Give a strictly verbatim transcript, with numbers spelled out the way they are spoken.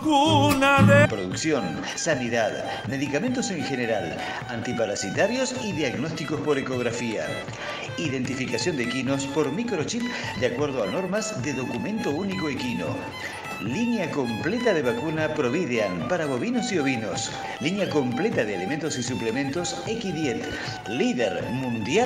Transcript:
vacuna de... Producción, sanidad, medicamentos en general, antiparasitarios y diagnósticos por ecografía. Identificación de equinos por microchip de acuerdo a normas de documento único equino. Línea completa de vacuna Providean para bovinos y ovinos. Línea completa de alimentos y suplementos Equidiet, líder mundial.